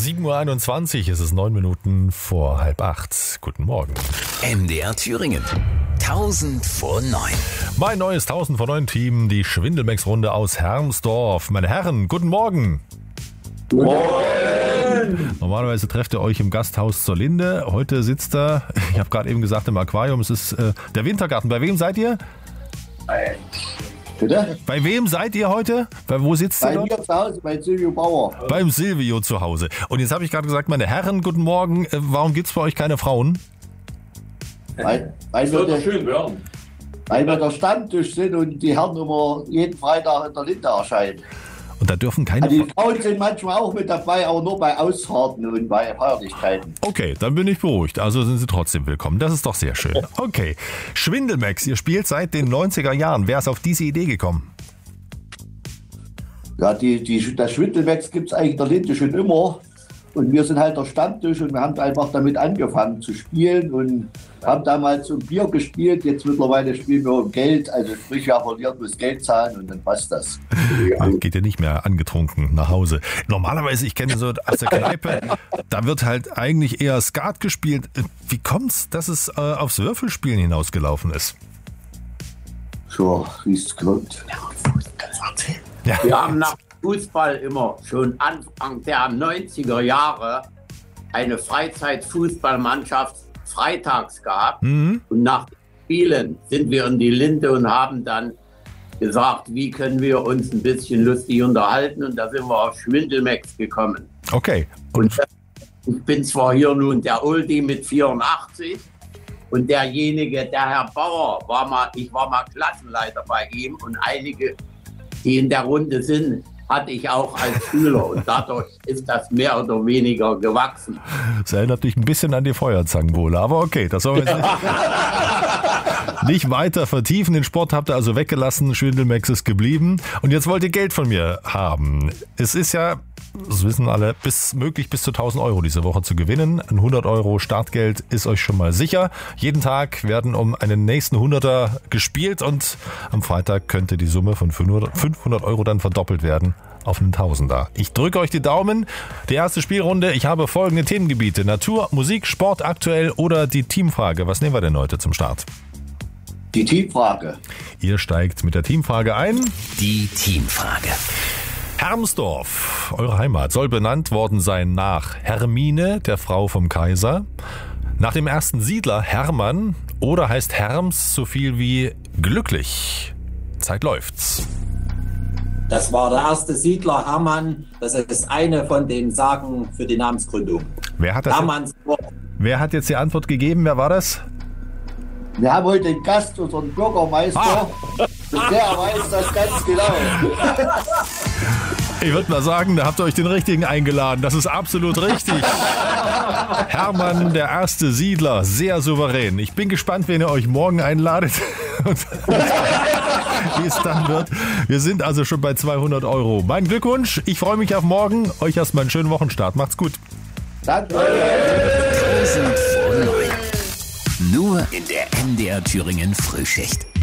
7:21 Uhr, es ist 9 Minuten vor 7:30. Guten Morgen. MDR Thüringen. 1000 vor 9. Mein neues 1000 vor 9 Team, die Schwindelmex-Runde aus Hermsdorf. Meine Herren, guten Morgen. Guten Morgen. Normalerweise trefft ihr euch im Gasthaus zur Linde. Heute sitzt er, ich habe gerade eben gesagt, im Aquarium. Es ist der Wintergarten. Bei wem seid ihr? Bitte? Bei wem seid ihr heute? Wo sitzt ihr dort? Bei mir zu Hause, bei Silvio Bauer. Beim Silvio zu Hause. Und jetzt habe ich gerade gesagt, meine Herren, guten Morgen. Warum gibt es bei euch keine Frauen? Weil Schön werden. wir der Stammtisch sind und die Herren immer jeden Freitag in der Linde erscheinen. Und da dürfen keine Die Frauen sind manchmal auch mit dabei, aber nur bei Ausfahrten und bei Feierlichkeiten. Okay, dann bin ich beruhigt. Also sind Sie trotzdem willkommen. Das ist doch sehr schön. Okay, Schwindelmex, ihr spielt seit den 90er Jahren. Wer ist auf diese Idee gekommen? Ja, das Schwindelmex gibt es eigentlich in der Linde schon immer. Und wir sind halt der Stammtisch und wir haben einfach damit angefangen zu spielen und haben damals um Bier gespielt. Jetzt mittlerweile spielen wir um Geld. Also sprich, wer verliert, muss Geld zahlen und dann passt das. Geht ja nicht mehr angetrunken nach Hause. Normalerweise, ich kenne so aus der Kneipe, da wird halt eigentlich eher Skat gespielt. Wie kommt's, dass es aufs Würfelspielen hinausgelaufen ist? So, wie es kommt. Ja. Wir haben nach Fußball immer schon Anfang der 90er Jahre eine Freizeitfußballmannschaft freitags gehabt. Und nach den Spielen sind wir in die Linde und haben dann gesagt, wie können wir uns ein bisschen lustig unterhalten. Und da sind wir auf Schwindelmex gekommen. Okay. Und ich bin zwar hier nun der Oldie mit 84 und derjenige, der Herr Bauer, ich war mal Klassenleiter bei ihm und einige, die in der Runde sind, hatte ich auch als Schüler und dadurch ist das mehr oder weniger gewachsen. Das erinnert mich ein bisschen an die Feuerzangenbowle, aber okay, das sollen wir jetzt nicht weiter vertiefen. Den Sport habt ihr also weggelassen, Schwindelmex ist geblieben und jetzt wollt ihr Geld von mir haben. Es ist ja, das wissen alle, möglich bis zu 1.000 Euro diese Woche zu gewinnen. Ein 100 Euro Startgeld ist euch schon mal sicher. Jeden Tag werden um einen nächsten 100er gespielt und am Freitag könnte die Summe von 500 Euro dann verdoppelt werden auf einen Tausender. Ich drücke euch die Daumen. Die erste Spielrunde. Ich habe folgende Themengebiete: Natur, Musik, Sport aktuell oder die Teamfrage. Was nehmen wir denn heute zum Start? Die Teamfrage. Ihr steigt mit der Teamfrage ein. Die Teamfrage. Hermsdorf, eure Heimat, soll benannt worden sein nach Hermine, der Frau vom Kaiser, nach dem ersten Siedler Hermann oder heißt Herms so viel wie glücklich? Zeit läuft's. Das war der erste Siedler Hermann. Das ist eine von den Sagen für die Namensgründung. Wer hat jetzt die Antwort gegeben? Wer war das? Wir haben heute den Gast, unseren Bürgermeister. Und der weiß das ganz genau. Ich würde mal sagen, da habt ihr euch den Richtigen eingeladen. Das ist absolut richtig. Hermann, der erste Siedler, sehr souverän. Ich bin gespannt, wen ihr euch morgen einladet und wie es dann wird. Wir sind also schon bei 200 Euro. Mein Glückwunsch, ich freue mich auf morgen. Euch erstmal einen schönen Wochenstart. Macht's gut. Danke. 1000 vor 9. Nur in der MDR Thüringen Frühschicht.